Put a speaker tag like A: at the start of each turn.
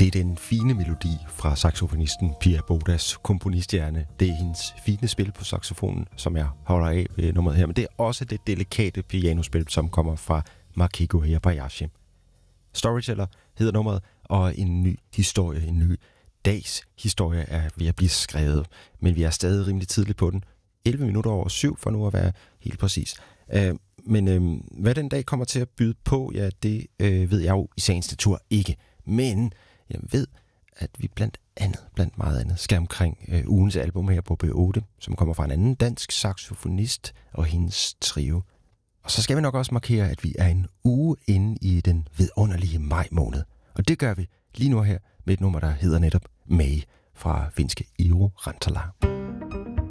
A: Det er den fine melodi fra saxofonisten Pia Bodas komponisthjerne. Det er hendes fine spil på saxofonen, som jeg holder af ved nummeret her. Men det er også det delikate pianospil, som kommer fra Makiko Hirabayashi. Storyteller hedder nummeret, og en ny historie, en ny dags historie er ved at blive skrevet. Men vi er stadig rimelig tidligt på den. 11 minutter over 7 for nu at være helt præcis. Men hvad den dag kommer til at byde på, ja, det ved jeg jo i sagens natur ikke. Men jeg ved, at vi blandt meget andet skal omkring ugens album her på B8, som kommer fra en anden dansk saxofonist og hendes trio. Og så skal vi nok også markere, at vi er en uge inde i den vidunderlige maj måned. Og det gør vi lige nu her med et nummer, der hedder netop May fra finske Iiro Rantala.